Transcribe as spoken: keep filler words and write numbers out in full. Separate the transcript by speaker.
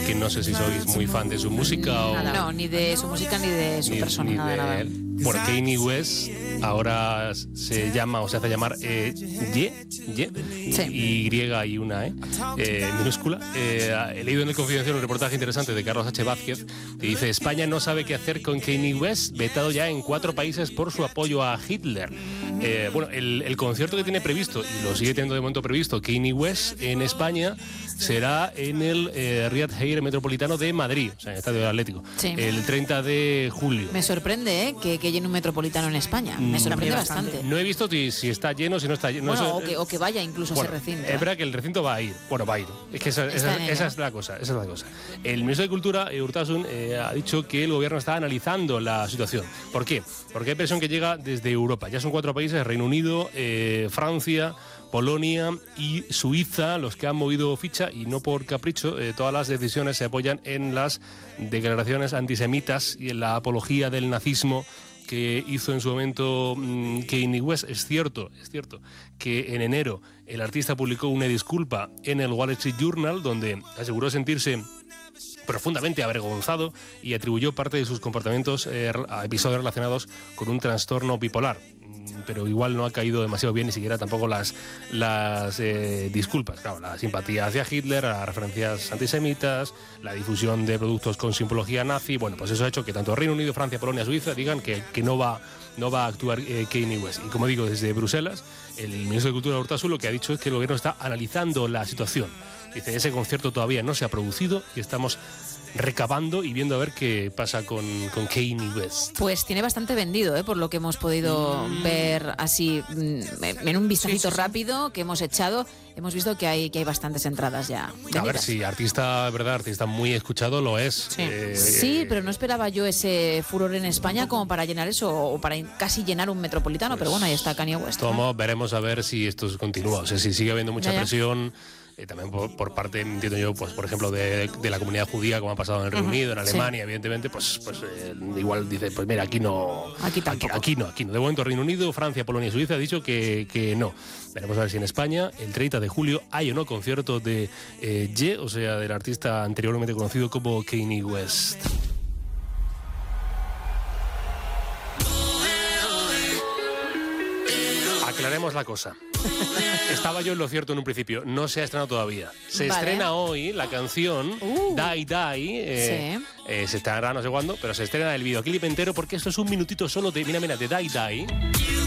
Speaker 1: que no sé si sois muy fan de su música o...
Speaker 2: Nada, no, ni de su música ni de su
Speaker 1: ni,
Speaker 2: persona,
Speaker 1: ni
Speaker 2: nada,
Speaker 1: de
Speaker 2: nada.
Speaker 1: él. Bueno, Kanye West ahora se llama o se hace llamar eh, Ye, Ye,
Speaker 2: Sí.
Speaker 1: Y y una E, eh, minúscula. Eh, he leído en El Confidencial un reportaje interesante de Carlos H. Vázquez que dice: España no sabe qué hacer con Kanye West, vetado ya en cuatro países por su apoyo a Hitler. Eh, bueno, el, el concierto que tiene previsto, y lo sigue teniendo de momento previsto, Kanye West en España, será en el eh, Riyad Seheer Metropolitano de Madrid, o sea, en el Estadio del Atlético,
Speaker 2: Sí.
Speaker 1: el treinta de julio.
Speaker 2: Me sorprende, ¿eh? que, que llene un metropolitano en España. Me sorprende bastante.
Speaker 1: No he visto si, si está lleno, si no está lleno.
Speaker 2: Bueno,
Speaker 1: no sé,
Speaker 2: o, que, o que vaya incluso
Speaker 1: bueno,
Speaker 2: a ese recinto.
Speaker 1: Es verdad que el recinto va a ir. Bueno, va a ir. Es que esa, esa,
Speaker 2: en
Speaker 1: esa
Speaker 2: ello.
Speaker 1: es la cosa. Esa es la cosa. El ministro de Cultura, eh, Urtasun, eh, ha dicho que el gobierno está analizando la situación. ¿Por qué? Porque hay presión que llega desde Europa. Ya son cuatro países: Reino Unido, eh, Francia, Polonia y Suiza los que han movido ficha, y no por capricho. Eh, todas las decisiones se apoyan en las declaraciones antisemitas y en la apología del nazismo que hizo en su momento mmm, Kanye West. Es cierto, es cierto que en enero el artista publicó una disculpa en el Wall Street Journal donde aseguró sentirse profundamente avergonzado y atribuyó parte de sus comportamientos eh, a episodios relacionados con un trastorno bipolar. Pero igual no ha caído demasiado bien ni siquiera tampoco las, las eh, disculpas. Claro, la simpatía hacia Hitler, las referencias antisemitas, la difusión de productos con simbología nazi. Bueno, pues eso ha hecho que tanto Reino Unido, Francia, Polonia, Suiza digan que, que no va no va a actuar eh, Kanye West. Y como digo, desde Bruselas, el ministro de Cultura, Urtasun, lo que ha dicho es que el gobierno está analizando la situación. Dice, ese concierto todavía no se ha producido y estamos recabando y viendo a ver qué pasa con, con Kanye West.
Speaker 2: Pues tiene bastante vendido, ¿eh? Por lo que hemos podido mm. ver así mm, en un vistacito sí, sí, rápido que hemos echado. Hemos visto que hay, que hay bastantes entradas ya vendidas.
Speaker 1: A ver, sí, artista, verdad, artista muy escuchado lo es.
Speaker 2: Sí.
Speaker 1: Eh,
Speaker 2: sí, pero no esperaba yo ese furor en España como para llenar eso, o para casi llenar un metropolitano, pues, pero bueno, ahí está Kanye West.
Speaker 1: Tomo, veremos a ver si esto continúa, o sea, si sigue habiendo mucha ya, ya. presión. Eh, también por, por parte, entiendo yo, pues por ejemplo, de, de la comunidad judía, como ha pasado en el Reino uh-huh. Unido, en Alemania, sí. evidentemente, pues, pues eh, igual dice, pues mira, aquí no,
Speaker 2: aquí,
Speaker 1: aquí, aquí no, aquí no. De momento, Reino Unido, Francia, Polonia y Suiza ha dicho que, que no. Veremos a ver si en España, el treinta de julio, hay o no concierto de eh, Ye, o sea, del artista anteriormente conocido como Kanye West. Aclaremos la cosa. Estaba yo en lo cierto en un principio, no se ha estrenado todavía. Se vale. estrena hoy la canción uh, Die Die, eh, sí. eh, se estrenará no sé cuándo, pero se estrena el videoclip entero porque esto es un minutito solo de, mira, mira, de Die Die.